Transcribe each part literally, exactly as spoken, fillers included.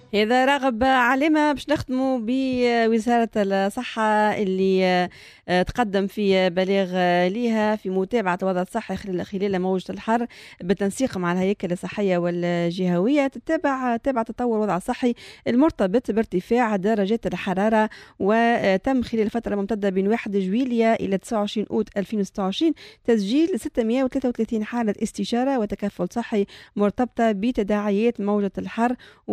إذا راغب علامة باش نختموا بوزارة الصحة اللي آه، تقدم في بلاغ آه، ليها في متابعة الوضع الصحي خلال خلال موجة الحر بالتنسيق مع الهياكل الصحية والجهوية تتابع تتابع تطور الوضع الصحي المرتبط بارتفاع درجات الحرارة. وتم خلال الفترة الممتدة بين واحد جويلية إلى تسعة وعشرين أوت ألفين وستة وعشرين تسجيل ستمائة وثلاثة وثلاثين حالة استشارة وتكفل صحي مرتبطة بتداعيات موجة الحر،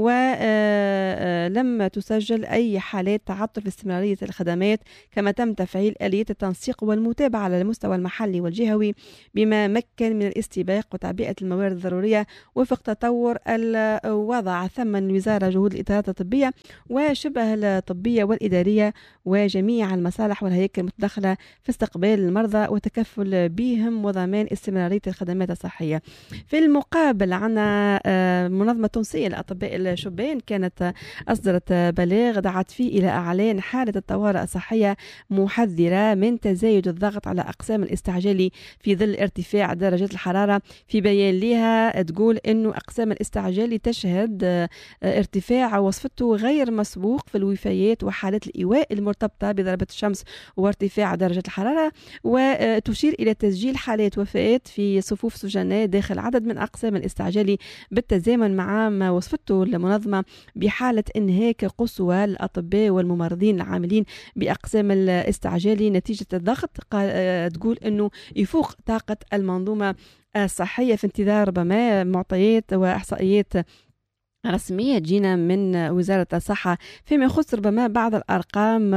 ولم تسجل أي حالات تعطل في استمرارية الخدمات. كما تم تفعيل آلية التنسيق والمتابعة على المستوى المحلي والجهوي بما مكن من الاستباق وتعبئة الموارد الضرورية وفق تطور الوضع. ثم الوزارة جهود الإطارات الطبية وشبه الطبية والإدارية وجميع المصالح والهياكل المتدخلة في استقبال المرضى وتكفل بهم وضمان استمرارية الخدمات الصحية. في المقابل عنا منظمة تونسية لأطباء الشبان كانت أصدرت بلاغ دعت فيه إلى إعلان حالة الطوارئ الصحية محذرة من تزايد الضغط على أقسام الاستعجالي في ظل ارتفاع درجات الحرارة. في بيان لها تقول أنه أقسام الاستعجالي تشهد ارتفاع وصفته غير مسبوق في الوفيات وحالات الإيواء المرتبطة بضربة الشمس وارتفاع درجة الحرارة، وتشير إلى تسجيل حالات وفاة في صفوف سجناء داخل عدد من أقسام الاستعجالي بالتزامن مع ما وصفته المنظمة بحالة انهاك قصوى للأطباء والممرضين العاملين بأقسام الاستعجالي نتيجة الضغط. تقول أنه يفوق طاقة المنظومة الصحية في انتظار ربما معطيات وإحصائيات رسمية تجينا من وزارة الصحة فيما يخص ربما بعض الأرقام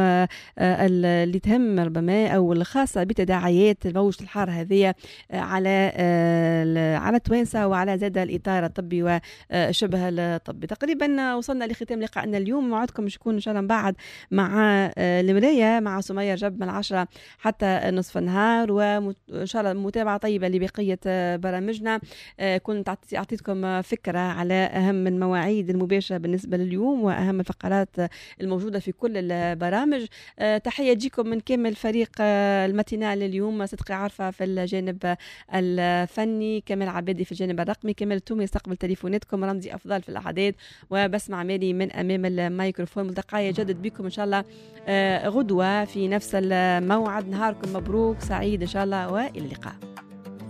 اللي تهم ربما أو الخاصة بتداعيات موجة الحر هذه على على توانسة وعلى زاد الإطار الطبي وشبه الطبي. تقريبا وصلنا لختام لقائنا اليوم. موعدكم شكون إن شاء الله بعد مع المراية مع سمية رجب من عشرة حتى نصف النهار، وإن شاء الله متابعة طيبة لبقية برامجنا. كنت أعطيتكم فكرة على أهم المواعيد المواعيد المباشرة بالنسبة لليوم وأهم الفقرات الموجودة في كل البرامج. تحية تجيكم من كامل فريق الماتينال اليوم، صدقي عارفة في الجانب الفني، كمال عبادي في الجانب الرقمي، كمال التومي يستقبل تليفوناتكم، رمزي أفضل في الأعداد، وبسمع مالي من أمام الميكروفون. ملتقى يجدد بكم إن شاء الله غدوة في نفس الموعد. نهاركم مبروك سعيد إن شاء الله، وإلى اللقاء.